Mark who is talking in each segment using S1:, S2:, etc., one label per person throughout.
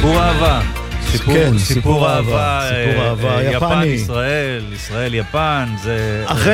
S1: סיפור אהבה. סיפור אהבה,
S2: יפן
S1: ישראל, ישראל יפן.
S2: אחרי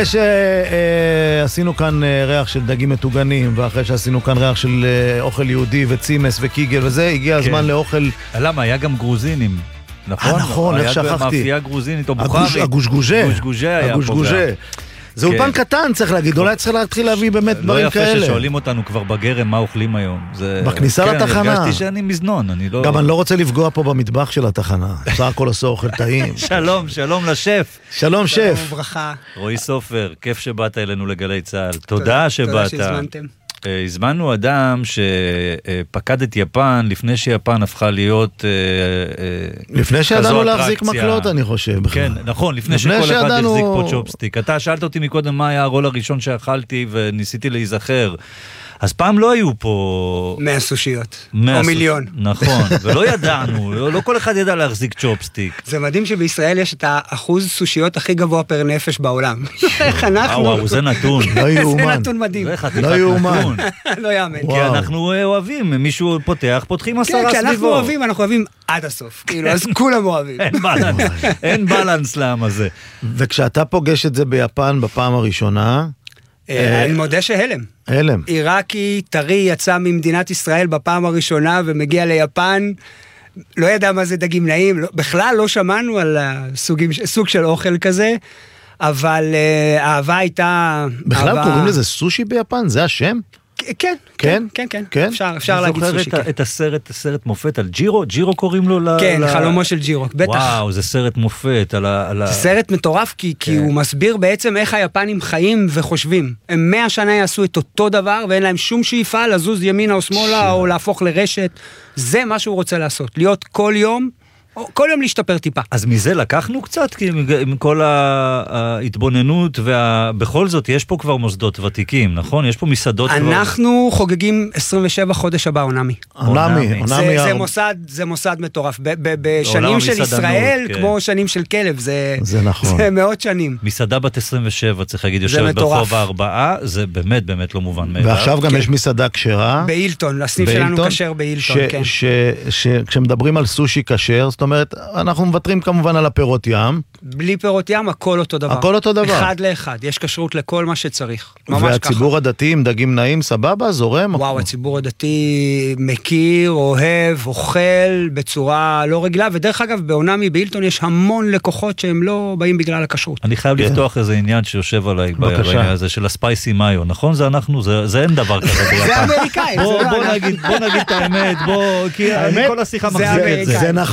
S2: שעשינו כאן ריח של דגים מטוגנים, ואחרי שעשינו כאן ריח של אוכל יהודי וצימס וקיגל וזה, הגיע הזמן לאוכל.
S1: למה? היה גם גרוזינים, נכון?
S2: נכון, איך שכחתי.
S1: היה מאפייה גרוזינית או בוכרי.
S2: הגושגושה היה פה גם. זה אולפן קטן, צריך להגיד, אולי צריך להתחיל להביא באמת דברים כאלה.
S1: לא יפה ששואלים אותנו כבר בגרם מה אוכלים היום.
S2: בכניסה לתחנה.
S1: הרגשתי שאני מזנון.
S2: גם אני לא רוצה לפגוע פה במטבח של התחנה. בסך הכל עושה אוכל טעים.
S1: שלום לשף.
S2: שלום שף.
S3: וברכה.
S1: רועי סופר, כיף שבאת אלינו לגלי צהל. תודה שבאת.
S3: תודה שהזמנתם.
S1: הזמנו אדם שפקד את יפן לפני שיפן הפכה להיות
S2: לפני שידענו להחזיק מקלות, אני חושב.
S1: כן, נכון, לפני שכל אחד החזיק פה צ'ופסטיק. אתה שאלת אותי מקודם מה היה הרול הראשון שאכלתי וניסיתי להיזכר. אז פעם לא היו פה
S3: 100 סושיות, או מיליון.
S1: נכון, ולא ידענו, לא כל אחד ידע להחזיק צ'ופסטיק.
S3: זה מדהים שבישראל יש את האחוז סושיות הכי גבוה פר נפש בעולם. איך אנחנו...
S1: וואו, זה נתון.
S2: לא יאומן.
S3: זה נתון מדהים.
S2: לא יאומן.
S3: לא יאמן.
S1: כי אנחנו אוהבים, מישהו פותח, פותחים 10 סביבו.
S3: כן, כשאנחנו אוהבים, אנחנו אוהבים עד הסוף. כאילו, אז כולם אוהבים.
S1: אין בלנס לעם הזה.
S2: וכשאתה פוגש את זה ביפן בפעם הראשונה...
S3: אני מודה שהלם. עיראקי, טרי, יצא ממדינת ישראל בפעם הראשונה ומגיע ליפן, לא ידע מה זה דגים נעים, בכלל לא שמענו על סוג של אוכל כזה, אבל האהבה הייתה...
S2: בכלל קוראים לזה סושי ביפן? זה השם?
S3: כן. אפשר להגיד סושי.
S1: זוכר את הסרט מופת על ג'ירו? ג'ירו קוראים לו?
S3: כן, חלומו של ג'ירו, בטח.
S1: וואו, זה סרט מופת.
S3: זה סרט מטורף, כי הוא מסביר בעצם איך היפנים חיים וחושבים. הם 100 שנה יעשו את אותו דבר, ואין להם שום שאיפה לזוז ימינה או שמאלה, או להפוך לרשת. זה מה שהוא רוצה לעשות. להיות כל יום להשתפר טיפה.
S1: אז מזה לקחנו קצת, כי עם כל ההתבוננות, ובכל זאת יש פה כבר מוסדות ותיקים, נכון? יש פה מסעדות כבר...
S3: אנחנו חוגגים 27 חודש הבא, אונמי. זה מוסד מטורף. בשנים של ישראל, כמו שנים של כלב, זה
S2: נכון.
S3: זה מאות שנים.
S1: מסעדה בת 27, צריך להגיד, יושבת ברחוב 4, זה באמת באמת לא מובן מאליו.
S2: ועכשיו גם יש מסעדה כשרה.
S3: באילטון, הסניף שלנו כשר באילטון, כן.
S2: כשמדברים על סושי כשר, זאת אומרת, אנחנו מוותרים כמובן על הפירות ים.
S3: בלי פירות ים, הכל אותו דבר.
S2: הכל אותו דבר.
S3: אחד לאחד, יש כשרות לכל מה שצריך.
S2: והציבור הדתי עם דגים נעים, סבבה, זורם?
S3: וואו, הציבור הדתי מכיר, אוהב, אוכל, בצורה לא רגילה, ודרך אגב, באונמי, באילטון יש המון לקוחות שהם לא באים בגלל הכשרות.
S1: אני חייב לפתוח איזה עניין שיושב עליי בעניין הזה של הספייסי מאיו, נכון? זה אנחנו, זה אין דבר כזה ביפן.
S3: זה אמריקאי.
S1: בוא נגיד את האמת, כי כל השיחה מחזיק את זה.